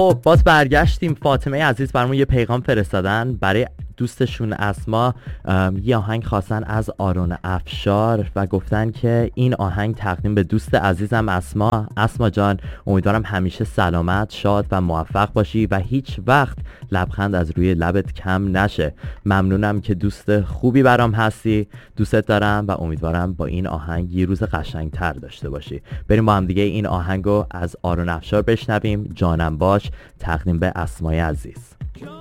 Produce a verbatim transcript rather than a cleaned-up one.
خب باز برگشتیم. فاطمه عزیز برامون یه پیغام فرستادن برای دوستشون اسما. یه آهنگ خواستن از آرون افشار و گفتن که این آهنگ تقدیم به دوست عزیزم اسما. اسما جان امیدوارم همیشه سلامت، شاد و موفق باشی و هیچ وقت لبخند از روی لبت کم نشه. ممنونم که دوست خوبی برام هستی، دوستت دارم و امیدوارم با این آهنگ یه روز قشنگتر داشته باشی. بریم با هم دیگه این آهنگو از آرون افشار بشنویم. جانم باش، تقدیم به اسمای عزیز.